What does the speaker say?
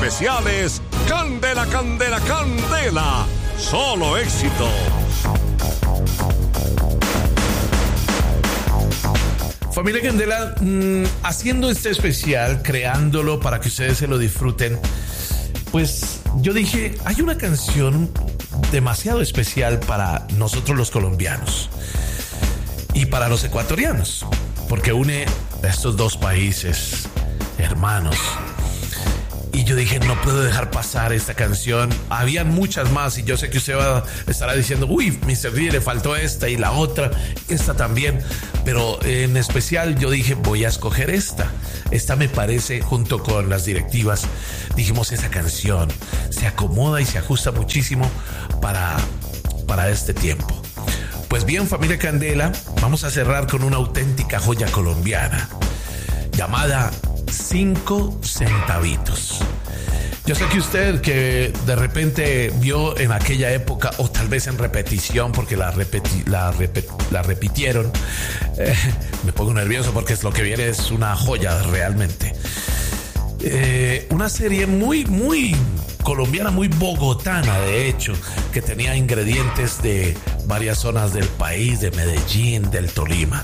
especiales Candela, Candela, Candela. Solo éxitos. Familia Candela, haciendo este especial, creándolo para que ustedes se lo disfruten, pues yo dije, hay una canción demasiado especial para nosotros los colombianos y para los ecuatorianos, porque une a estos dos países hermanos. Y yo dije, no puedo dejar pasar esta canción. Habían muchas más y yo sé que usted estará diciendo, uy, Mr. D, le faltó esta y la otra, esta también. Pero en especial yo dije, voy a escoger esta. Esta me parece, junto con las directivas, dijimos, esa canción se acomoda y se ajusta muchísimo para este tiempo. Pues bien, familia Candela, vamos a cerrar con una auténtica joya colombiana llamada 5 centavitos. Yo sé que usted, que de repente vio en aquella época, o tal vez en repetición porque la repitieron, me pongo nervioso porque es lo que viene, es una joya realmente. Una serie muy, muy colombiana, muy bogotana, de hecho, que tenía ingredientes de varias zonas del país, de Medellín, del Tolima.